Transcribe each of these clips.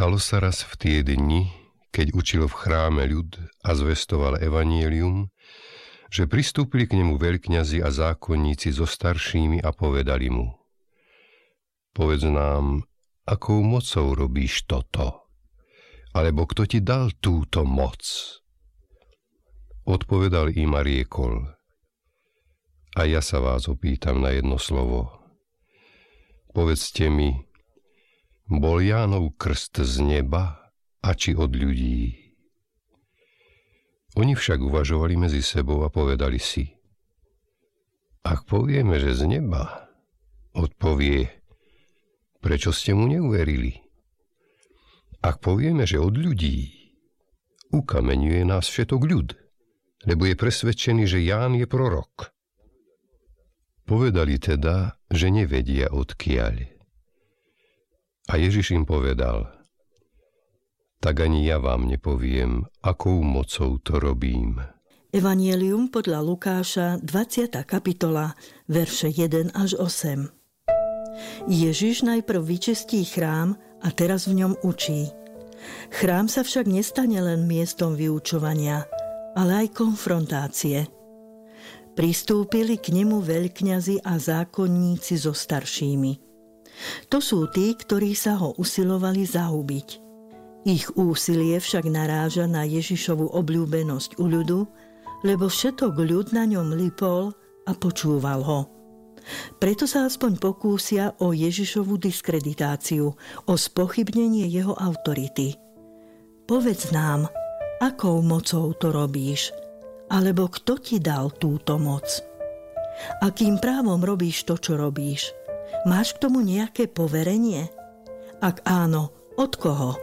Stalo sa raz v tie dni, keď učil v chráme ľud a zvestoval evanjelium, že pristúpili k nemu veľkňazi a zákonníci so staršími a povedali mu: Povedz nám, akou mocou robíš toto? Alebo kto ti dal túto moc? Odpovedal im a riekol: A ja sa vás opýtam na jedno slovo. Povedzte mi, bol Jánov krst z neba a či od ľudí? Oni však uvažovali medzi sebou a povedali si: Ak povieme, že z neba, odpovie: Prečo ste mu neuverili? Ak povieme, že od ľudí, ukameňuje nás všetok ľud, lebo je presvedčený, že Ján je prorok. Povedali teda, že nevedia odkiaľ. A Ježiš im povedal: Tak ani ja vám nepoviem, akou mocou to robím. Evanjelium podľa Lukáša, 20. kapitola, verše 1 až 8. Ježiš najprv vyčistí chrám a teraz v ňom učí. Chrám sa však nestane len miestom vyučovania, ale aj konfrontácie. Pristúpili k nemu veľkňazi a zákonníci so staršími. To sú tí, ktorí sa ho usilovali zahubiť. Ich úsilie však naráža na Ježišovu obľúbenosť u ľudu, lebo všetok ľud na ňom lipol a počúval ho. Preto sa aspoň pokúsia o Ježišovu diskreditáciu, o spochybnenie jeho autority. Povedz nám, akou mocou to robíš? Alebo kto ti dal túto moc? Akým právom robíš to, čo robíš? Máš k tomu nejaké poverenie? Ak áno, od koho?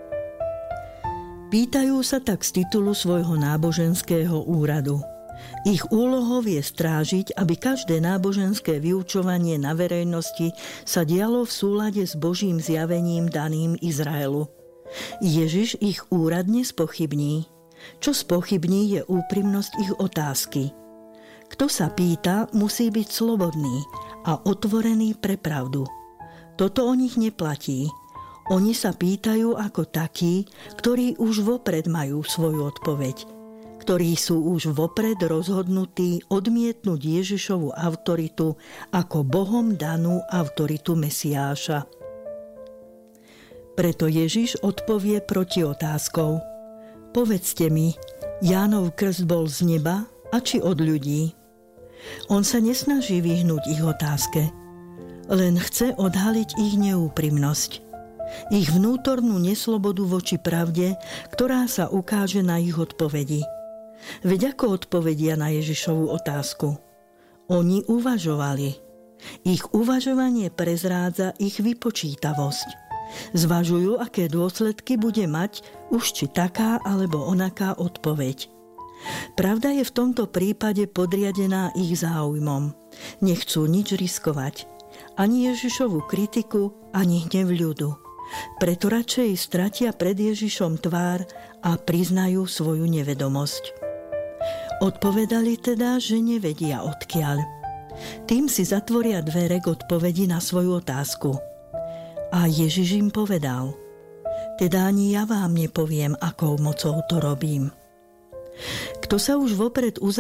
Pýtajú sa tak z titulu svojho náboženského úradu. Ich úlohou je strážiť, aby každé náboženské vyučovanie na verejnosti sa dialo v súlade s Božím zjavením daným Izraelu. Ježiš ich úradne spochybní. Čo spochybní, je úprimnosť ich otázky. Kto sa pýta, musí byť slobodný a otvorený pre pravdu. Toto o nich neplatí. Oni sa pýtajú ako takí, ktorí už vopred majú svoju odpoveď, ktorí sú už vopred rozhodnutí odmietnúť Ježišovu autoritu ako Bohom danú autoritu Mesiáša. Preto Ježiš odpovie proti otázkou: Povedzte mi, Jánov krst bol z neba a či od ľudí? On sa nesnaží vyhnúť ich otázke, len chce odhaliť ich neúprimnosť, ich vnútornú neslobodu voči pravde, ktorá sa ukáže na ich odpovedi. Veď ako odpovedia na Ježišovu otázku? Oni uvažovali. Ich uvažovanie prezrádza ich vypočítavosť. Zvažujú, aké dôsledky bude mať už či taká alebo onaká odpoveď. Pravda je v tomto prípade podriadená ich záujmom. Nechcú nič riskovať. Ani Ježišovu kritiku, ani hnev ľudu. Preto radšej stratia pred Ježišom tvár a priznajú svoju nevedomosť. Odpovedali teda, že nevedia odkiaľ. Tým si zatvoria dvere k odpovedi na svoju otázku. A Ježiš im povedal: Teda ani ja vám nepoviem, akou mocou to robím. Kto sa už vopred